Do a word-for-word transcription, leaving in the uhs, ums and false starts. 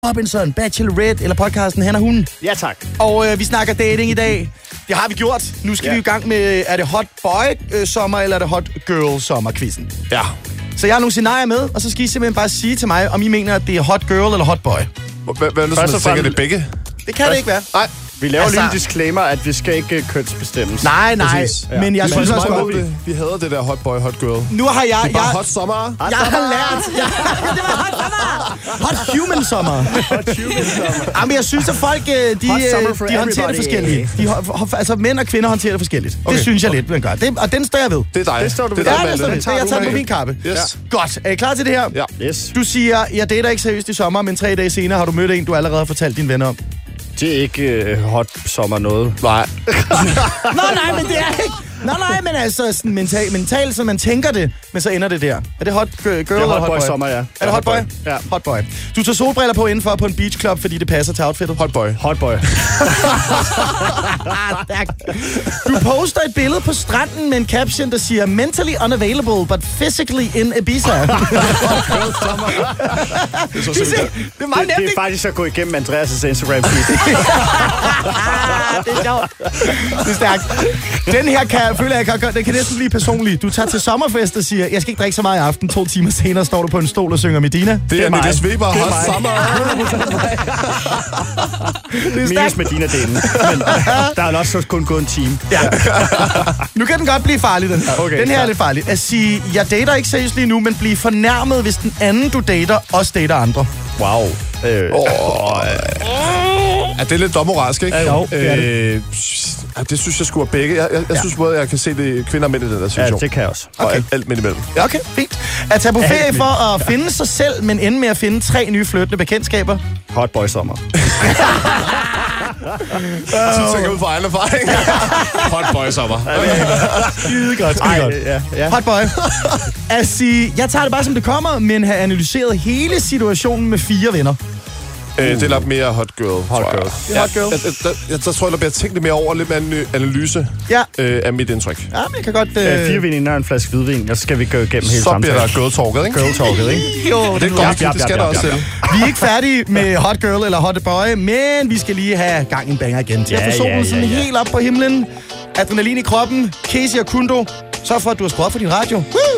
Robinson, Bachelorette eller podcasten Han og Hun. Ja, tak. Og øh, vi snakker dating i dag. Det har vi gjort. Nu skal ja. vi i gang med, er det hot boy-sommer, eller er det hot girl-sommer-quizzen? Ja. Så jeg har nogle scenarier med, og så skal I simpelthen bare sige til mig, om I mener, at det er hot girl eller hot boy. Hvad er det, som man tænker, det begge? Det kan det ikke være. Nej. Vi laver altså, lige en disclaimer, at vi skal ikke kønsbestemmes. Nej, nej. Ja. Men jeg men synes også godt... Vi, vi hader det der hot boy, hot girl. Nu har jeg... Det er bare jeg, hot sommer. Jeg har lært... Jeg, det var hot sommer. Hot human sommer. Hot human sommer. Jamen, jeg synes, at folk, de, de håndterer det forskelligt. De, altså, mænd og kvinder håndterer det forskelligt. Okay. Det synes jeg lidt, man gør. Det, og den står jeg ved. Det er dig. Det står du ved. Det er dig, det. Jeg tager på min kappe. Yes. Godt. Er I klar til det her? Ja. Yes. Du siger, jeg dater ikke seriøst i sommer, men tre dage senere har du mødt en, du allerede har fortalt dine venner om. Det er ikke uh, hot sommer noget. Nej. Nå, nej, men det er ikke. Nej, nej, men altså sådan mentalt, mental, så man tænker det, men så ender det der. Er det hot girl det er eller hot, hot boy boy? sommer, ja. Er det hot boy? Ja. Hot boy. Du tager solbriller på indenfor på en beach club, fordi det passer til outfittet. Hot boy. Hot boy. Du poster et billede på stranden med en caption, der siger mentally unavailable, but physically in Ibiza. Det er så det, simpelthen. det er meget det, nemt, det er faktisk at gå igennem Andreas' Instagram feed. det er sjovt. Det er stærkt. Den her kan, føler jeg kan gøre, den kan næsten blive personlig. Du tager til sommerfest og siger, jeg skal ikke drikke så meget i aften. To timer senere står du på en stol og synger Medina. Det, det er Niklas Weber, hot sommer. Minus Medina-delen. Men der er også kun gået en time. Ja. Nu kan den godt blive farlig, den her. Okay, den her klar. er lidt farlig. At sige, jeg dater ikke seriøst lige nu, men blive fornærmet, hvis den anden, du dater, også dater andre. Wow. Øh, oh, er det lidt domoralsk, ikke? Jo, det er det. Øh, det synes jeg skulle være begge. Jeg, jeg, jeg ja. synes både, jeg kan se det kvinder og mænd i den der situation. Ja, det kan jeg også. Og okay. alt, alt midt imellem. Ja, okay, fint. At tage på ferie for at finde sig selv, men ende med at finde tre nye flyttende bekendtskaber. Hot boy sommer. Jeg synes, jeg går ud fra egen erfaring. Hot boy sommer. Skide godt, skide godt. Ja, ja. Hot boy. At sige, jeg tager det bare som det kommer, men har analyseret hele situationen med fire venner. Øh, det er nok mere hot girl, Hot tror jeg. girl. Ja. Hot girl. Jeg, jeg, jeg, jeg, jeg tror, jeg bliver tænkt lidt mere over, lidt mere analyse Ja. øh, af mit indtryk. Ja, men jeg kan godt... Øh... Øh, fire veninder og en flaske hvidvin, og så skal vi gå igennem hele Så samtalen. bliver der girl-talket, ikke? Girl-talket, ikke? Jo, det er godt, det, det skal der også til. Vi er ikke færdige med hot girl eller hot boy, men vi skal lige have gang i en banger igen. Til at få solen sådan helt op på himlen. Adrenalin i kroppen. Casey og Kundo. Så for, at du har skruet op for din radio. Woo!